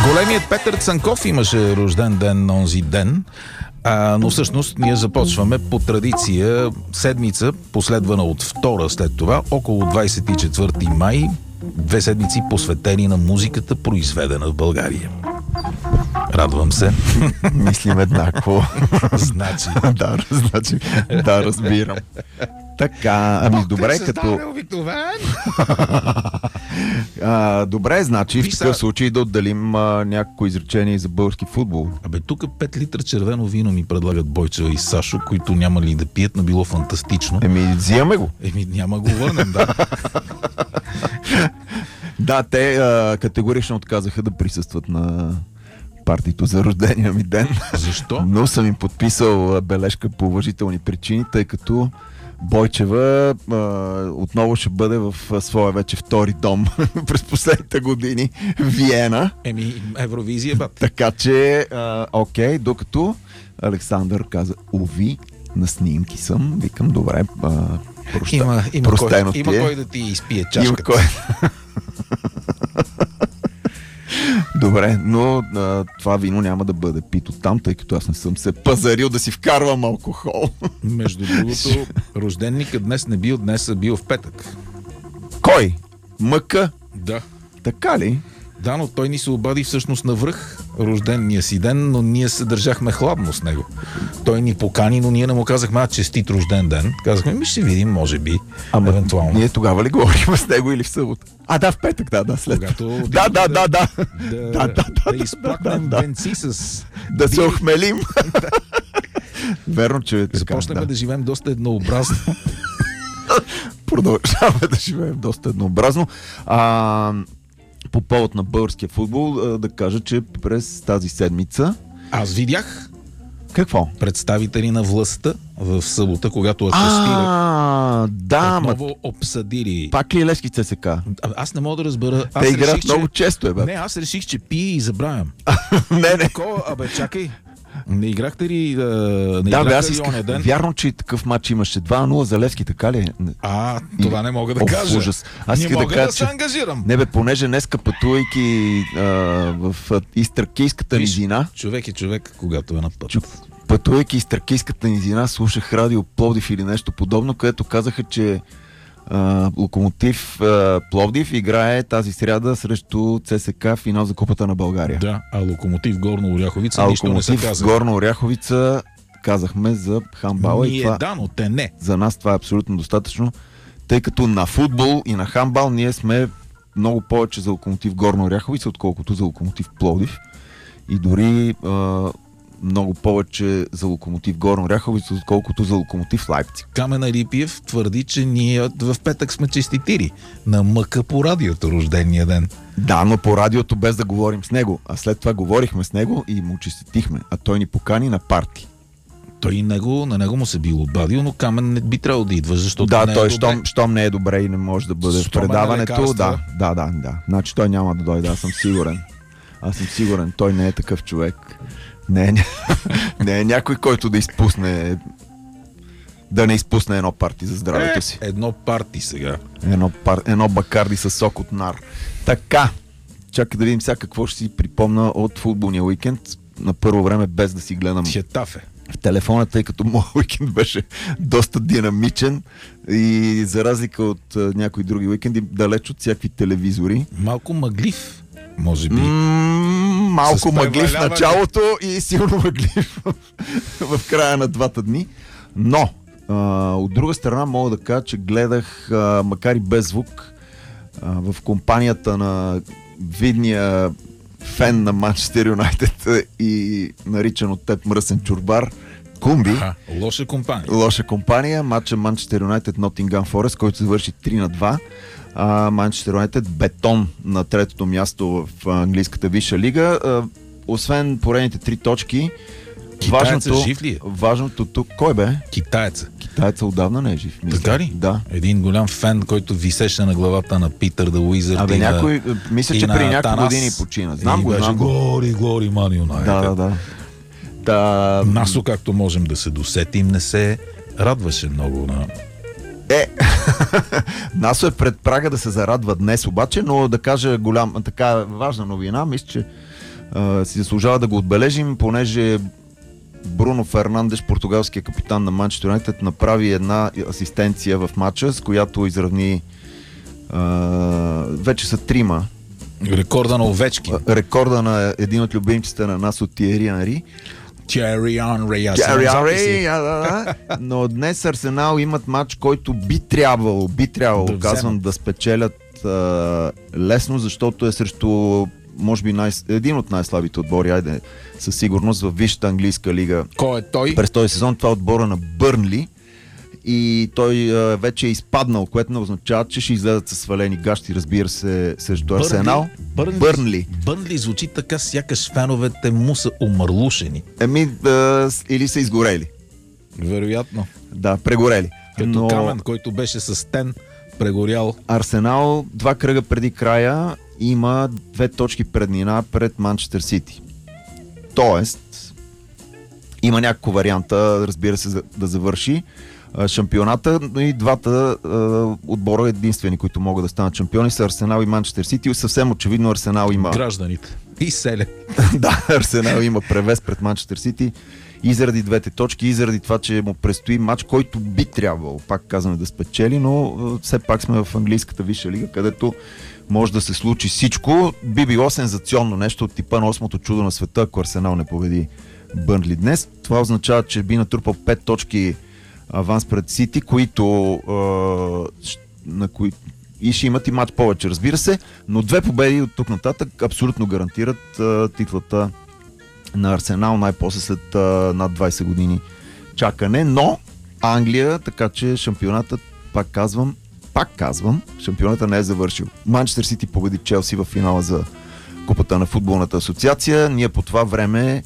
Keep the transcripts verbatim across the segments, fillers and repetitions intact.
Големият Петър Цанков имаше рожден ден онзи ден, а, но всъщност ние започваме по традиция седмица, последвана от втора след това, около двадесет и четвърти май, две седмици посветени на музиката, произведена в България. Радвам се. Мислим еднакво. Значи. да, значи. Да, разбирам. Така, ами добре, като... а, добре, значи в такъв случай да отделим а, някакво изречение за български футбол. Абе, тук пет литра червено вино ми предлагат Бойчева и Сашо, които няма ли да пият, но било фантастично. Еми, взимаме го. Еми, няма го върнем, да. Да, те а, категорично отказаха да присъстват на партито за рождения ми ден. Защо? Но съм им подписал бележка по уважителни причини, тъй като Бойчева а, отново ще бъде в а, своя вече втори дом през последните години, Виена. Еми, Евровизия, бат. Така че, а, окей, докато Александър каза, уви, на снимки съм, викам, добре, а, проста, има, има, простено кой, ти е. има кой да ти изпие чашката. Има кой. Добре, но а, това вино няма да бъде пито там, тъй като аз не съм се пазарил да си вкарвам алкохол. Между другото, рожденникът днес не бил днес, а бил в петък. Кой? Мъка? Да. Така ли? Да, но той ни се обади всъщност навръх рождения си ден, но ние се държахме хладно с него. Той ни покани, но ние не му казахме, а честит рожден ден. Казахме, ми ще видим, може би, ама евентуално. Ние тогава ли говорим с него или в събота? А, да, в петък, да, да, след. Когато да, да, да, да, да. Да, да, да, да изплакнем да, да. бенци с... Да се охмелим. Верно, че е така. Започнем да. да живеем доста еднообразно. Продължаваме да живеем доста еднообразно. А, по повод на българския футбол, да кажа, че през тази седмица... Аз видях Какво? представители на властта в събота, когато атестирах. А, да, отново ма... обсъдили. Пак ли Левски ЦСК? А, аз не мога да разбера. Аз Те играят реших, много че... често, е, бе. Не, аз реших, че пие и забравям. не, не. Такова, абе, чакай. Не играхте ли а, не Да, бе, аз ли исках. оня ден? Вярно, че такъв матч имаше два нула за Левски, така ли? А, това не мога да Оф, кажа. ужас. Аз не исках мога да кажа, да се че... ангажирам. Не бе, понеже днеска пътувайки а, в а, Изтракийската Виж, низина, човек е човек, когато е на път. чу, пътувайки из Тракийската низина, слушах радио Пловдив или нещо подобно, където казаха, че а, Локомотив а, Пловдив играе тази сряда срещу ЦСКА финал за Купата на България. Да, а Локомотив Горна Оряховица а нищо не се Локомотив каза. Горна Оряховица казахме за хандбала. Ние И това, да, но те не. за нас това е абсолютно достатъчно, тъй като на футбол и на хандбал ние сме много повече за Локомотив Горна Оряховица, отколкото за Локомотив Пловдив. И дори а, много повече за Локомотив Горна Оряховица, отколкото за Локомотив Лайпциг. Камен Алипиев твърди, че ние в петък сме честитири на мъка по радиото рождения ден. Да, но по радиото без да говорим с него. А след това говорихме с него и му честитихме. А той ни покани на парти. Той и него, на него му се бил обадил, но Камен не би трябвало да идва, защото Да, не той, е добре. щом, щом не е добре и не може да бъде в Щом е на предаването. лекарства. Да, да, да, да. Значи той няма да дойде, аз съм сигурен. Аз съм сигурен, той не е такъв човек. Не е, не е някой, който да изпусне да не изпусне едно парти за здравето си. Е, едно парти сега. Едно, пар, едно бакарди с сок от нар. Така, чакай да видим сега какво ще си припомна от футболния уикенд. На първо време, без да си гледам Хетафе. в телефона, тъй като моят уикенд беше доста динамичен и за разлика от а, някои други уикенди, далеч от всякакви телевизори. Малко мъглив, може би. М- малко С мъглив в преваляване. началото и силно мъглив в края на двата дни. Но, а, от друга страна мога да кажа, че гледах, а, макар и без звук, а, в компанията на видния фен на Манчестър Юнайтед и наричан от теб мръсен чурбар, Кумби. Аха, лоша компания. Лоша компания. Матча Манчестър Юнайтед Нотингъм Форест, който се завърши три на два. Манчестър Юнайтед бетон на третото място в английската висша лига. А, освен поредните три точки, Китаеца важното, жив ли е? важното тук... Кой бе? Китаеца. Китаеца отдавна не е жив. Мисля. Така ли? Да. Един голям фен, който висеше на главата на Питър да Уизърд. Абе, и на- някой, мисля, и че на при няколко Танас. години почина. Знам И го, беше знам го. Гори, гори, Ман Юнайтед. Да, да, да. Да. Насо, както можем да се досетим, не се радваше много на... Е, Насо е пред прага да се зарадва днес обаче, но да кажа голям, така важна новина, мисля, че а, си заслужава да го отбележим, понеже Бруно Фернандеш, португалския капитан на Манчестър Юнайтед, направи една асистенция в матча, с която изравни а, вече са трима. Рекорда на Овечки. Рекорда на един от любимците на нас от Тиери Анри. Тиери Анри. Тиери Анри, да, да. Но днес Арсенал имат матч, който би трябвало, би трябвало, да казвам, да спечелят а, лесно, защото е срещу, може би, най- един от най-слабите отбори, айде, със сигурност, в висшата английска лига. Кой е той? През този сезон това е отбора на Бърнли. И той а, вече е изпаднал, което не означава, че ще излезат със свалени гащи, разбира се, срещу Арсенал. Бърнли. Бърнли. Бърнли звучи така, сякаш феновете му са умърлушени. Еми, а, или са изгорели. Вероятно. Да, прегорели. Като Но Камен, който беше с Тен, прегорял. Арсенал два кръга преди края има две точки преднина пред Манчестър Сити. Тоест, има някаква варианта, разбира се, да завърши шампионата, но и двата е, отбора единствени, които могат да станат шампиони, са Арсенал и Манчестър Сити. Съвсем очевидно Арсенал има... Гражданите. И селе. Да, Арсенал има превес пред Манчестър Сити и заради двете точки, и заради това, че му предстои матч, който би трябвало, пак казваме, да спечели, но е, все пак сме в английската висша лига, където може да се случи всичко. Би било сензационно нещо от типа на осмото чудо на света, ако Арсенал не победи Бърнли днес. Това означава, че би натрупал пет точки аванс пред Сити, които а, на кои... и ще имат и матч повече, разбира се, но две победи от тук нататък абсолютно гарантират а, титлата на Арсенал най-после след а, над двайсет години чакане, но Англия, така че шампионатът, пак казвам, пак казвам, шампионата не е завършил. Манчестър Сити победи Челси в финала за Купата на футболната асоциация. Ние по това време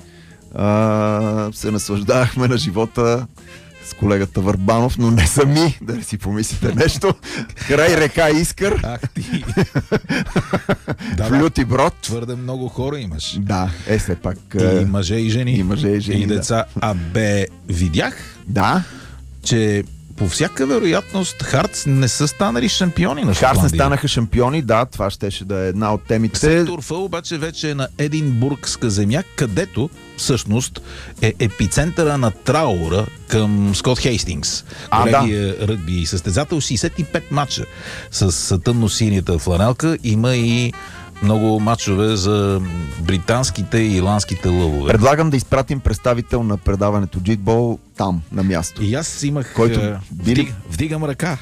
а, се наслаждавахме на живота с колегата Върбанов, но не сами, да не си помислите нещо. Край река Искър. Ах ти. В люти брод. Твърде много хора имаш. Да, е все пак. И мъже и жени. И мъже и жени. И деца. Да. А бе, видях, да, че по всяка вероятност Хартс не са станали шампиони на Шотландия. Хартс не станаха шампиони, да, това щеше да е една от темите. Сектор Ф обаче вече е на Единбургска земя, където всъщност е епицентъра на траура към Скот Хейстингс. Колегия да. Ръгби и състезател, шейсет и пет матча с тъмно-синята фланелка. Има и много мачове за британските и ирландските лъвове. Предлагам да изпратим представител на предаването Джитбол там, на място. И аз имах... Който е, били... вдиг, вдигам ръка.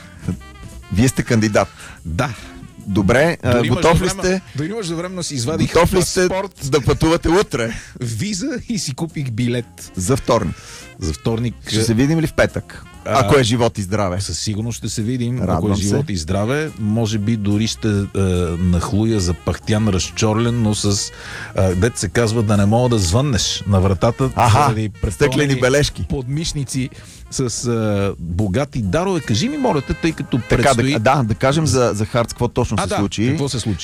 Вие сте кандидат. Да. Добре, дори готов ли сте? Дори имаш да време си извадих готов ли сте паспорт, да пътувате утре? Виза и си купих билет. За вторник. За вторник. Ще се видим ли в петък? А, ако е живот и здраве. Със сигурност ще се видим. Радвам ако е живот се. И здраве. Може би дори ще е, нахлуя запахтян, разчорлен, но с е, дет се казва да не мога да звъннеш на вратата. Аха, стъклени бележки. Подмишници с е, богати дарове. Кажи ми, моля те, тъй като така, предстои... да, да, да кажем за, за Хартс какво точно а, се да, случи. какво се случи?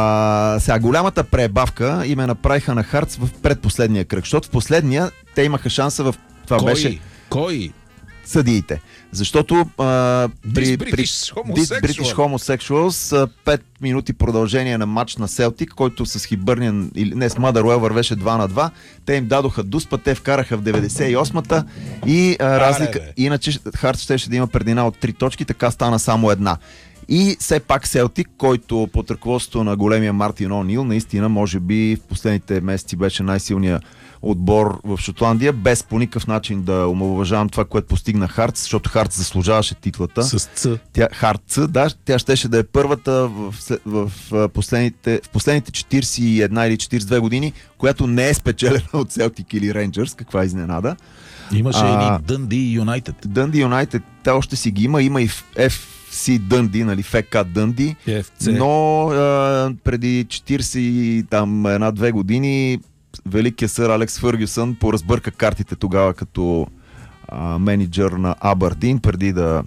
А, сега, голямата пребавка им е направиха на Хартс в предпоследния кръг, защото в последния те имаха шанса в... Това Кой? беше... Кой? Съдиите. Защото а, при, при British Homosexuals пет минути продължение на матч на Селтик, който с Хибърниан, или не, с Мадъруел вървеше два на два, те им дадоха дуспа, те вкараха в деветдесет и осмата и а, разлика, бе. иначе Хартс щеше да има преднина от три точки, така стана само една. И все пак Селтик, който под ръководството на големия Мартин О'Нил, наистина може би в последните месеци беше най-силният отбор в Шотландия, без по никакъв начин да омаловажавам това, което постигна Хартс, защото Хартс заслужаваше титлата. С Ц. Тя, Хартс, да, тя щеше да е първата в, в, в, последните, в последните четирийсет и една или четирийсет и две години, която не е спечелена от Селтик или Рейнджърс, каква изненада. Имаше А, и Дънди Юнайтед. Дънди Юнайтед, те още си ги има, има и в Еф Си Дънди, нали, ФК Дънди, Еф Це. но а, преди четирийсет и там една-две години великият сър Алекс Фъргюсън поразбърка картите тогава като а, менеджер на Абърдин, преди да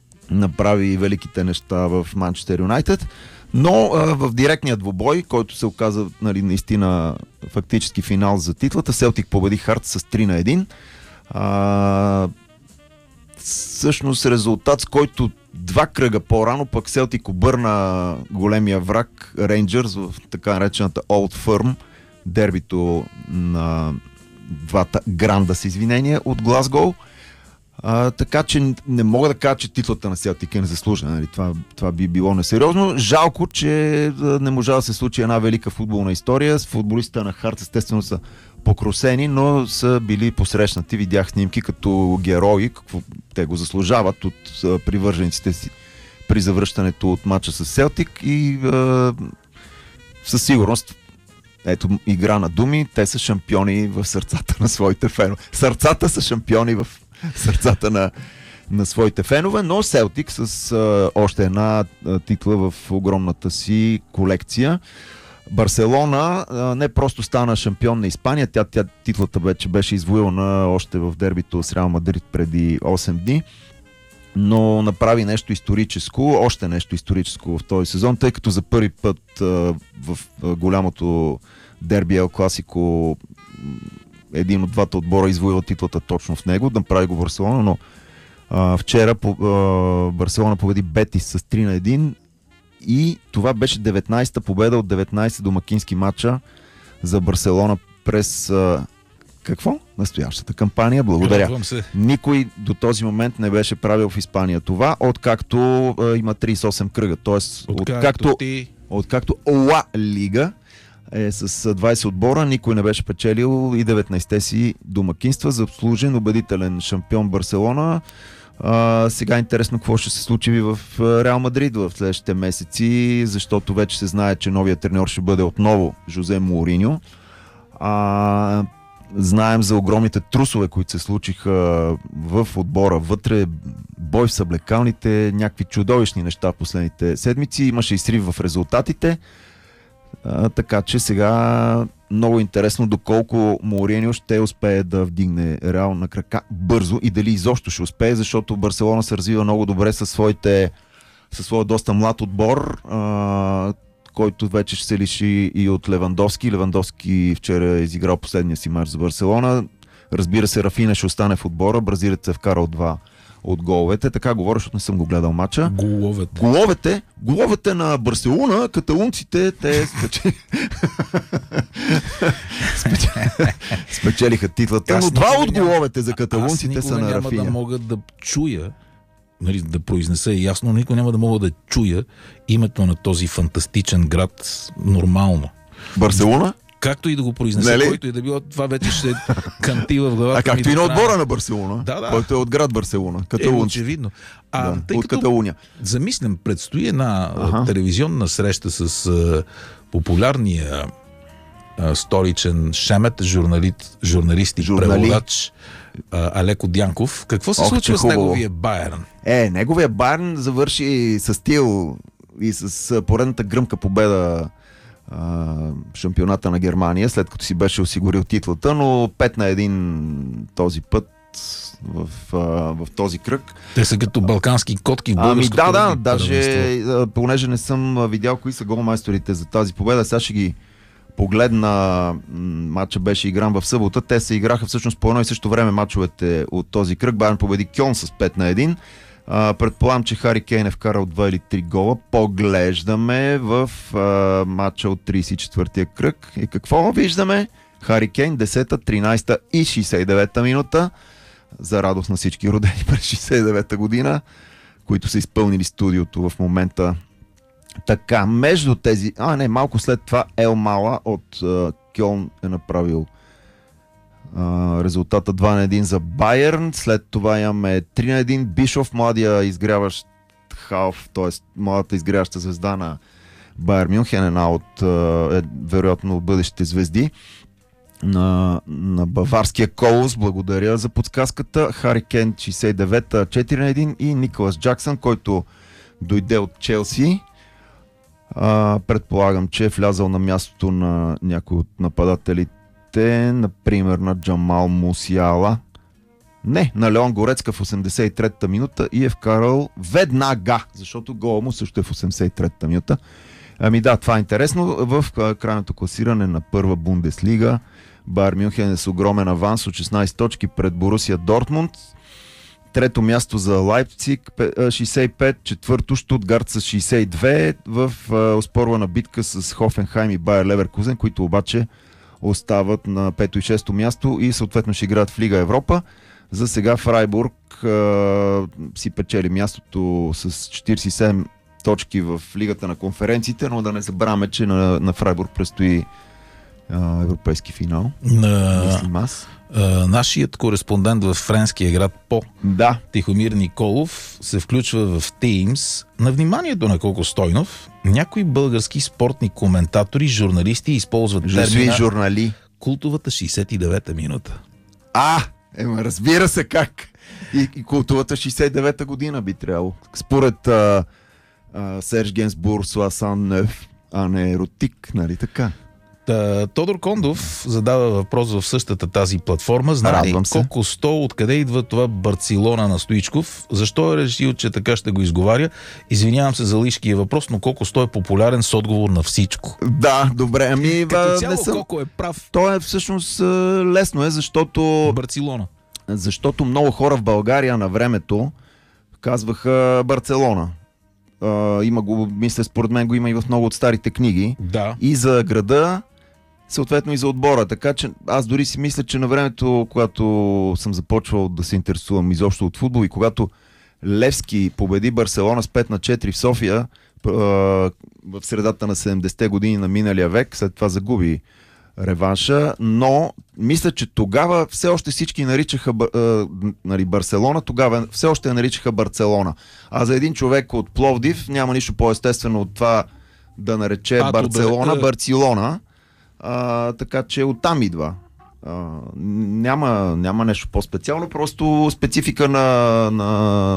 направи великите неща в Манчестър Юнайтед. Но а, в директния двубой, който се оказа, нали, наистина фактически финал за титлата, Селтик победи Хартс с три на едно. А, всъщност резултат, с който два кръга по-рано пък Селтик обърна големия враг Рейнджърс в така наречената Old Firm, дербито на двата гранда с извинения от Глазгоу. А, така че не мога да кажа, че титлата на Селтик е незаслужена. Нали? Това, това би било несериозно. Жалко, че не можа да се случи една велика футболна история. С футболистите на Харт естествено са покрусени, но са били посрещнати. Видях снимки като герои, какво те го заслужават от а, привържениците си при завръщането от матча с Селтик и а, със сигурност ето игра на думи, те са шампиони в сърцата на своите фенове. Сърцата са шампиони в сърцата на, на своите фенове, но Селтик с а, още една а, титла в огромната си колекция. Барселона а, не просто стана шампион на Испания, тя, тя титлата вече беше извоювана още в дербито с Реал Мадрид преди осем дни, но направи нещо историческо, още нещо историческо в този сезон, тъй като за първи път а, в а, голямото дерби Ел Класико един от двата отбора извоюва титлата точно в него, да направи го Барселона, но а, вчера по, а, Барселона победи Бетис с три на едно и това беше деветнайсета победа от деветнайсет домакински матча за Барселона през а, какво? Настоящата кампания. Благодаря. Никой до този момент не беше правил в Испания това, откакто а, има трийсет и осем кръга. Тоест, откакто, откакто, ти... откакто Ла Лига е с двайсет отбора, никой не беше печелил и деветнайсетте си домакинства. Заслужен, убедителен шампион Барселона. А, сега е интересно какво ще се случи в Реал Мадрид в следващите месеци, защото вече се знае, че новият треньор ще бъде отново Жозе Моуриньо. А, знаем за огромните трусове, които се случиха в отбора. Вътре бой в съблекалните, някакви чудовищни неща в последните седмици. Имаше и срив в резултатите. А, така че сега много интересно доколко Моуриньо ще успее да вдигне Реал на крака бързо и дали изобщо ще успее, защото Барселона се развива много добре със своите със своя доста млад отбор, а, който вече ще се лиши и от Левандовски. Левандовски вчера е изиграл последния си мач за Барселона. Разбира се, Рафина ще остане в отбора. Бразилец е вкарал два от головете. Така говоря, защото не съм го гледал мача. Головете. Головете, головете на Барселона, каталунците, те спечели... спечелиха титлата. Но два от головете за каталунците са на Рафиня. Аз да мога да чуя, нали, да произнеса ясно, но никой няма да мога да чуя името на този фантастичен град нормално. Барселона? Както и да го произнесе, нали? Който и да било, това вече ще канти в главата. А както и на отбора на Барселона, да, да. Който е от град Барселона. Каталун. Е, очевидно. А, да, тъй от като Каталуния. Замислям, предстои една ага. телевизионна среща с а, популярния а, столичен шемет, журналист, журналист и Журнали. преводач а, Алеко Дянков. Какво се Ох, случва с неговия Байерн? Е, неговия Байерн завърши с стил и с поредната гръмка победа шампионата на Германия, след като си беше осигурил титлата, но пет на един този път в, в този кръг. Те са като балкански котки в Ами българското. да, да, даже понеже не съм видял кои са голмайсторите за тази победа, сега ще ги погледна. Матча беше игран в събота. Те се играха всъщност по едно и също време матчовете от този кръг. Байерн победи Кьолн с пет на едно. Uh, предполагам, че Хари Кейн е вкарал два или три гола. Поглеждаме в uh, матча от трийсет и четвъртия кръг. И какво виждаме? Хари Кейн, десета, тринайсета и шейсет и девета минута. За радост на всички родени през шейсет и девета година, които са изпълнили студиото в момента. Така, между тези... А, не, малко след това Ел Мала от uh, Кьолн е направил Uh, резултата два на едно за Байерн. След това имаме три на едно Бишов, младия изгряващ халф, т.е. младата изгряваща звезда на Байер Мюнхен, една от uh, е, вероятно бъдещите звезди на, на баварския Колос. Благодаря за подсказката. Хари Кейн шейсет и девета, четири на едно и Николас Джаксън, който дойде от Челси. Uh, предполагам, че е влязал на мястото на някой от нападателите, например на Джамал Мусиала. Не, на Леон Горецка в осемдесет и трета минута и е вкарал веднага, защото гола му също е в осемдесет и трета минута. Ами да, това е интересно. В крайното класиране на първа Бундеслига Байер Мюнхен е с огромен аванс от шестнайсет точки пред Борусия Дортмунд. Трето място за Лайпциг шейсет и пет, четвърто Штутгарт с шейсет и две в оспорвана битка с Хофенхайм и Байер Леверкузен, които обаче остават на пето и шесто място и съответно ще играят в Лига Европа. За сега Фрайбург а, си печели мястото с четиридесет и седем точки в Лигата на конференциите, но да не забравяме, че на, на Фрайбург предстои а, европейски финал. На... Мислим аз. Uh, нашият кореспондент в френския град По, да. Тихомир Николов, се включва в Teams. На вниманието на Коко Стойнов, някои български спортни коментатори, журналисти използват термина журнали. Култовата шейсет и девета минута. А, ема разбира се как. И, и култовата шейсет и девета година би трябвало. Според а, а, Серж Генсбур, Суасан Нев, а не еротик, нали така? Та, Тодор Кондов задава въпрос в същата тази платформа. Знае ли Коко Сто, откъде идва това Барцелона на Стоичков? Защо е решил, че така ще го изговаря? Извинявам се за лишкия въпрос, но Коко Сто е популярен с отговор на всичко. Да, добре. Ами, като цяло не съм... Коко е прав. То е всъщност лесно е, защото... Барцелона. Защото много хора в България на времето казваха Барцелона. Uh, има го, мисля, според мен го има и в много от старите книги. Да. И за града, съответно и за отбора. Така че аз дори си мисля, че на времето, когато съм започвал да се интересувам изобщо от футбол и когато Левски победи Барселона с пет на четири в София uh, в средата на седемдесетте години на миналия век, след това загуби реванша, но мисля, че тогава все още всички наричаха а, нали, Барселона, тогава все още я наричаха Барцелона. А за един човек от Пловдив няма нищо по-естествено от това да нарече а, Барцелона, да... Барцелона, а, така че оттам идва. А, няма, няма нещо по-специално, просто специфика на, на,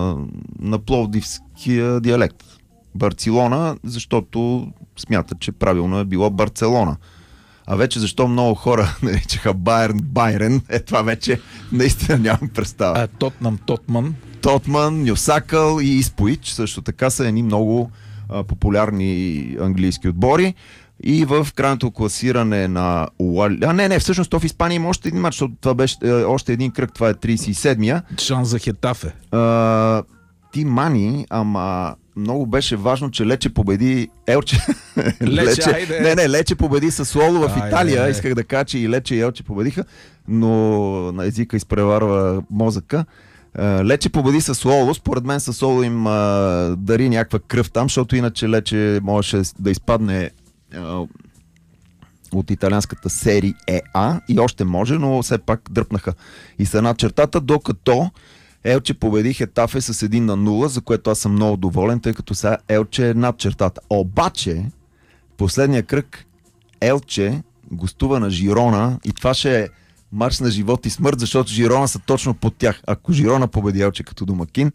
на пловдивския диалект. Барцелона, защото смятат, че правилно е било Барцелона. А вече защо много хора наричаха Байерн, Байрен, е това вече наистина нямам представа. А Тотнам, Тотман. Тотман, Нюсакъл и Испоич също така са едни много а, популярни английски отбори. И в крайното класиране на Уали... А, не, не, всъщност то в Испания има още един матч, защото това беше е, още един кръг, това е тридесет и седмия. Шанс за Хетафе. А, ти мани, ама... Много беше важно, че Лече победи Елче. Лече, Лече не, не, Лече победи Сасуоло в айде. Италия. Исках да кажа, че и Лече и Елче победиха, но на езика изпреварва мозъка. Лече победи Сасуоло. Според мен Сасуоло им а, дари някаква кръв там, защото иначе Лече можеше да изпадне а, от италианската серия А и още може, но все пак дръпнаха и са над чертата, докато Елче победи Хетафе с един на нула, за което аз съм много доволен, тъй като сега Елче е над чертата. Обаче, последния кръг Елче гостува на Жирона и това ще е мач на живот и смърт, защото Жирона са точно под тях. Ако Жирона победи Елче като домакин,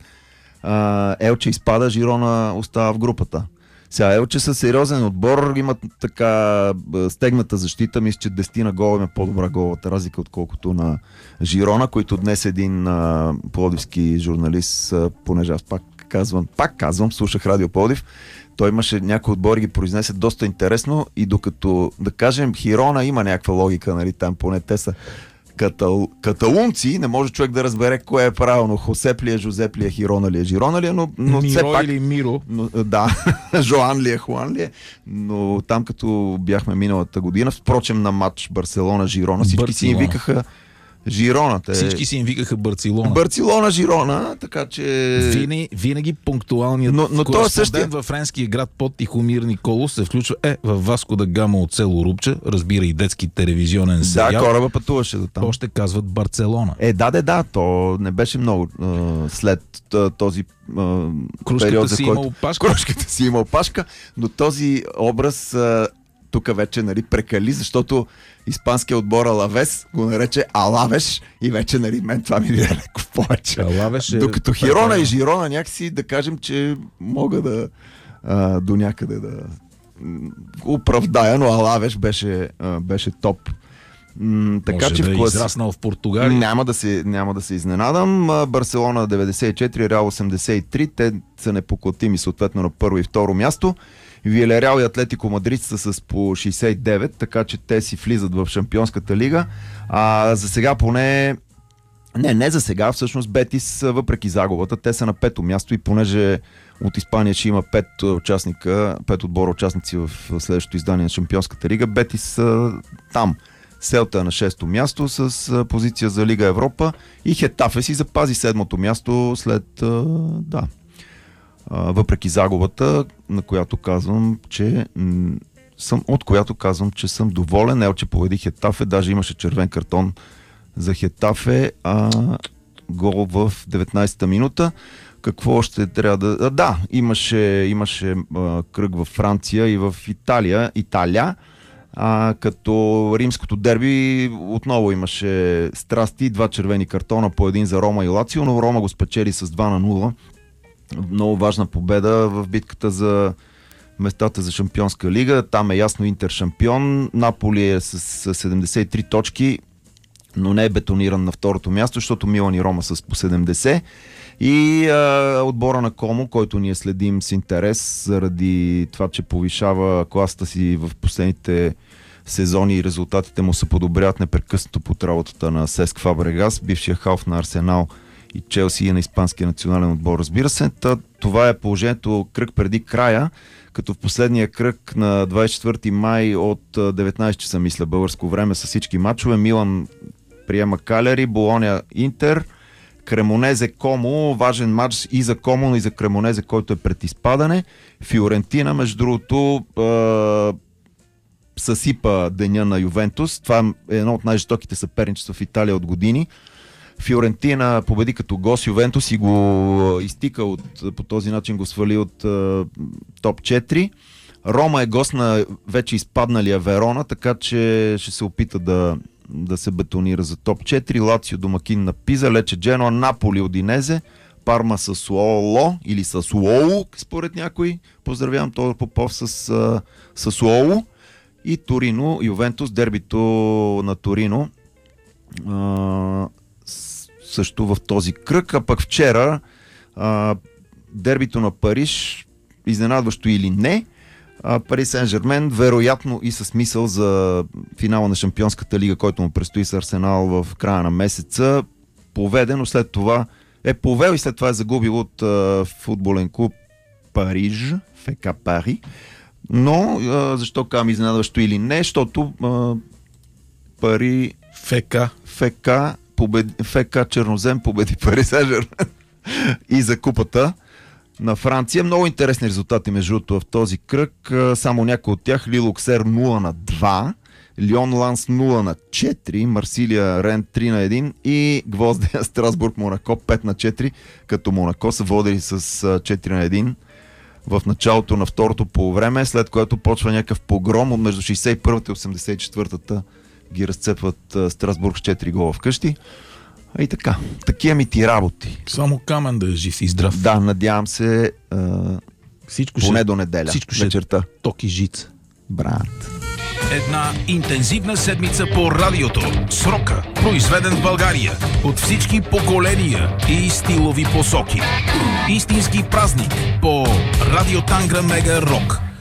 Елче изпада, Жирона остава в групата. Сега Елче са сериозен отбор, имат така стегната защита, мисля, че десет гола има по-добра головата разлика, отколкото на Жирона, който днес един а, пловдивски журналист, а, понеже аз пак казвам, пак казвам, слушах Радио Пловдив, той имаше някои отбори, ги произнесе доста интересно и докато, да кажем, Хирона има някаква логика, нали, там поне те са Катал... каталунци, не може човек да разбере кое е правилно. Хосеп ли е, Жозеп ли е, Хирона ли е, Жирона ли е, но, но Миро все пак... или Миро. Но, да, Жоан ли е, Хуан ли е, но там като бяхме миналата година, впрочем на матч Барселона-Жирона, всички Барцелона. Си им викаха Жирона. Те... Всички си им викаха Барцелона. Барцелона-Жирона, така че... Винаги, винаги пунктуалният но, но кореспондент същия... във френския град под Тихомир Николов се включва е в Васко да Гама от село Рубче, разбира и детски телевизионен сериал. Да, кораба пътуваше до там. Още казват Барцелона. Е, да, да, да, то не беше много а, след а, този а, период, за който... Опашка. Кружката си има опашка, но този образ а, тук вече, нали, прекали, защото испанския отбор Алавес го нарече Алавеш и вече, нали, мен това ми е леко повече. Алавеш е... Докато Хирона и Жирона някакси да кажем, че мога да а, до някъде да оправдая, но Алавеш беше, а, беше топ. М, така, може че да в е клас... израснал в Португалия. Няма да се, няма да се изненадам. Барселона деветдесет и четири, Реал осемдесет и три. Те са непоклатими съответно на първо и второ място. Виелереал и Атлетико Мадрид са с по шейсет и девет, така че те си влизат в Шампионската лига. А за сега поне... Не, не за сега, всъщност Бетис, въпреки загубата, те са на пето място и понеже от Испания ще има пет участника, пет отбора участници в следващото издание на Шампионската лига, Бетис са там. Селта е на шесто място с а, позиция за Лига Европа и Хетафе си запази седмото място след а, да, а, въпреки загубата, на която казвам, че м- съм, от която казвам, че съм доволен. Елче победи Хетафе, даже имаше червен картон за Хетафе, а гол в деветнайсета минута. Какво още трябва да... А, да, имаше, имаше а, кръг във Франция и в Италия, Италия, а, като римското дерби отново имаше страсти, два червени картона по един за Рома и Лацио, но Рома го спечели с два на нула. Много важна победа в битката за местата за Шампионска лига. Там е ясно Интер шампион. Наполи е с седемдесет и три точки, но не е бетониран на второто място, защото Милан и Рома са по седемдесет. И а, отбора на Комо, който ние следим с интерес заради това, че повишава класата си в последните сезони и резултатите му се подобряват непрекъснато под работата на Сеск Фабрегас, бившия халф на Арсенал и Челси и на испанския национален отбор, разбира се. Та, това е положението кръг преди края, като в последния кръг на двайсет и четвърти май от деветнайсет часа, мисля, българско време, с всички матчове. Милан приема Калери, Болоня Интер, Кремонезе Комо, важен матч и за Комо, но и за Кремонезе, който е пред изпадане. Фиорентина, между другото, е, съсипа деня на Ювентус. Това е едно от най-жестоките съперничества в Италия от години. Фиорентина победи като гост Ювентус и го изтика от, по този начин го свали от е, топ четири. Рома е гост на вече изпадналия Верона, така че ще се опита да, да се бетонира за топ четири. Лацио домакин на Пиза, Лече Дженоа, Наполи Одинезе, Парма Сасуоло или Сасуоло, според някой. Поздравявам Тодор Попов с Сасуоло. И Торино, Ювентус, дербито на Торино. А, също в този кръг. А пък вчера а, дербито на Париж, изненадващо или не, Пари Сен-Жермен, вероятно и със смисъл за финала на Шампионската лига, който му предстои с Арсенал в края на месеца, поведе, но след това е повел и след това е загубил от а, футболен клуб Париж, ФК Пари. Но а, защо казвам изненадващо или не, защото а, Пари ФК ФК, победи, ФК Чернозем победи Пари Сен-Жермен и за купата на Франция. Много интересни резултати между другото в този кръг. Само някои от тях. Лил Оксер нула на два, Лион Ланс нула на четири, Марсилия Рен три на един и Гвоздея Страсбург Монако пет на четири, като Монако са водили с четири на един в началото на второто полувреме, след което почва някакъв погром от между шейсет и първата и осемдесет и четвъртата ги разцепват Страсбург с четири гола вкъщи. И така, такива ми ти работи. Само Камен да е жив и здрав. Да, надявам се а, всичко поне ще, до неделя. Всичко ще вечерта. Ток и жица. Брат. Една интензивна седмица по радиото. Срока, произведен в България от всички поколения и стилови посоки. Истински празник по Радио Тангра Мега Рок.